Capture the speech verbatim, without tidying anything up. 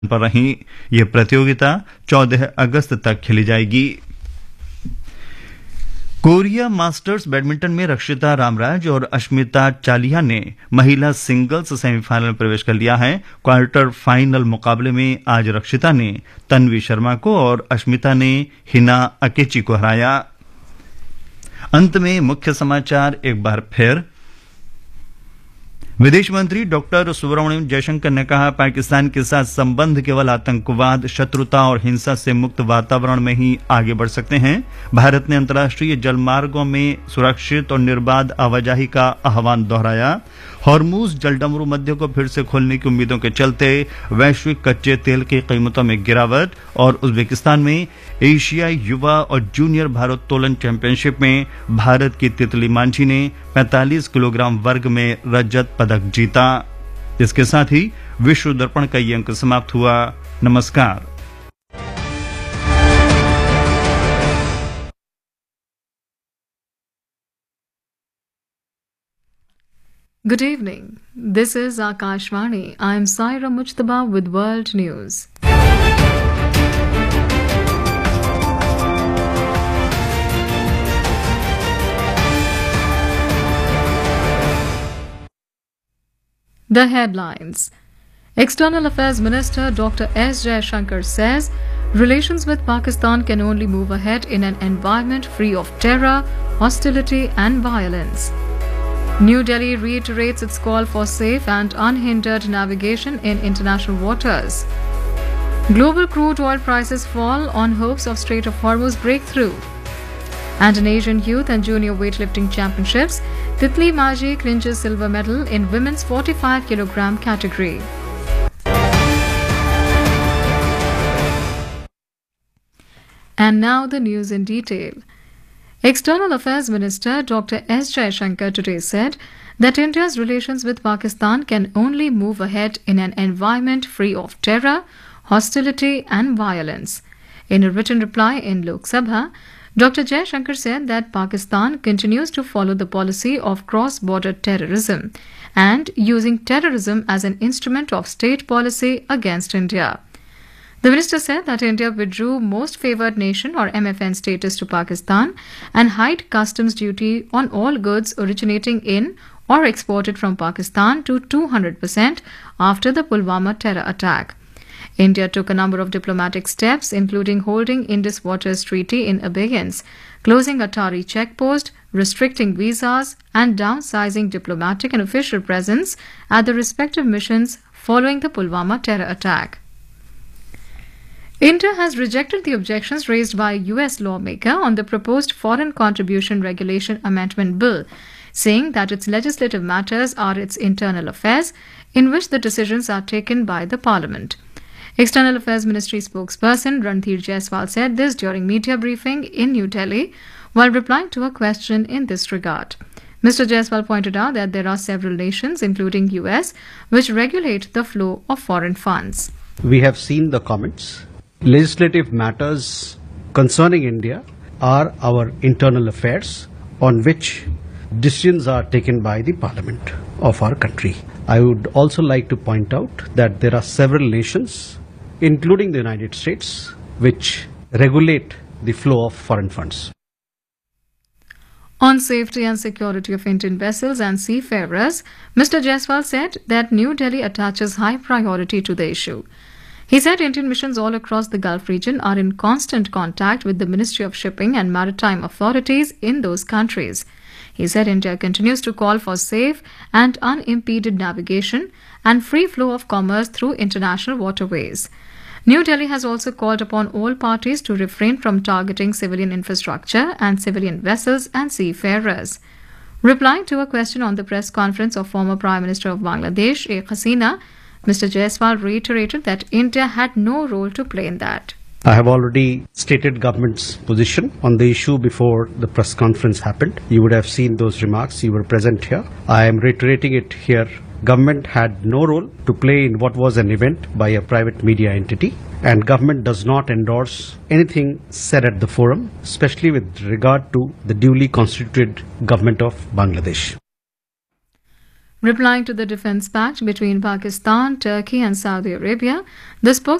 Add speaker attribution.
Speaker 1: पर रही। यह प्रतियोगिता चौदह अगस्त तक खेली जाएगी। कोरिया मास्टर्स बैडमिंटन में रक्षिता रामराज और अश्मिता चालिहा ने महिला सिंगल्स सेमीफाइनल में प्रवेश कर लिया है। क्वार्टर फाइनल मुकाबले में आज रक्षिता ने तन्वी शर्मा को और अश्मिता ने हिना अकेची को हराया। अंत में मुख्य समाचार एक बार फिर। विदेश मंत्री डॉक्टर सुब्रमण्यम जयशंकर ने कहा, पाकिस्तान के साथ संबंध केवल आतंकवाद, शत्रुता और हिंसा से मुक्त वातावरण में ही आगे बढ़ सकते हैं। भारत ने अंतर्राष्ट्रीय जलमार्गों में सुरक्षित और निर्बाध आवाजाही का आह्वान दोहराया। हॉर्मूज जलडमरू मध्य को फिर से खोलने की उम्मीदों के चलते वैश्विक कच्चे तेल की कीमतों में गिरावट। और उज्बेकिस्तान में एशियाई युवा और जूनियर भारोत्तोलन चैंपियनशिप में भारत की तितली मांझी ने पैंतालीस किलोग्राम वर्ग में रजत पदक जीता। इसके साथ ही विश्व दर्पण का ये अंक समाप्त हुआ। नमस्कार।
Speaker 2: Good evening. This is Akashvani. I am Saira Mujtaba with World News. The headlines. External Affairs Minister Doctor S. Jaishankar says relations with Pakistan can only move ahead in an environment free of terror, hostility and violence. New Delhi reiterates its call for safe and unhindered navigation in international waters. Global crude oil prices fall on hopes of Strait of Hormuz breakthrough. And in Asian Youth and Junior Weightlifting Championships, Titli Maji clinches silver medal in women's forty-five kilogram category. And now the news in detail. External Affairs Minister Doctor S. Jaishankar today said that India's relations with Pakistan can only move ahead in an environment free of terror, hostility and violence. In a written reply in Lok Sabha, Doctor Jaishankar said that Pakistan continues to follow the policy of cross-border terrorism and using terrorism as an instrument of state policy against India. The minister said that India withdrew most favoured nation or M F N status to Pakistan and hiked customs duty on all goods originating in or exported from Pakistan to two hundred percent after the Pulwama terror attack. India took a number of diplomatic steps, including holding Indus Waters Treaty in abeyance, closing Atari checkpost, restricting visas, and downsizing diplomatic and official presence at the respective missions following the Pulwama terror attack. India has rejected the objections raised by a U S lawmaker on the proposed Foreign Contribution Regulation Amendment Bill, saying that its legislative matters are its internal affairs, in which the decisions are taken by the Parliament. External Affairs Ministry spokesperson Ranveer Jaiswal said this during media briefing in New Delhi while replying to a question in this regard. Mister Jaiswal pointed out that there are several nations, including U S, which regulate the flow of foreign funds.
Speaker 3: We have seen the comments. Legislative matters concerning India are our internal affairs on which decisions are taken by the Parliament of our country. I would also like to point out that there are several nations, including the United States, which regulate the flow of foreign funds.
Speaker 2: On safety and security of Indian vessels and seafarers, Mister Jaiswal said that New Delhi attaches high priority to the issue. He said Indian missions all across the Gulf region are in constant contact with the Ministry of Shipping and Maritime authorities in those countries. He said India continues to call for safe and unimpeded navigation and free flow of commerce through international waterways. New Delhi has also called upon all parties to refrain from targeting civilian infrastructure and civilian vessels and seafarers. Replying to a question on the press conference of former Prime Minister of Bangladesh, Sheikh Hasina, Mister Jaiswal reiterated that India had no role to play in that.
Speaker 3: I have already stated government's position on the issue before the press conference happened. You would have seen those remarks. You were present here. I am reiterating it here. Government had no role to play in what was an event by a private media entity, and government does not endorse anything said at the forum, especially with regard to the duly constituted government of Bangladesh.
Speaker 2: Replying to the defense pact between Pakistan, Turkey, and Saudi Arabia, the spokesperson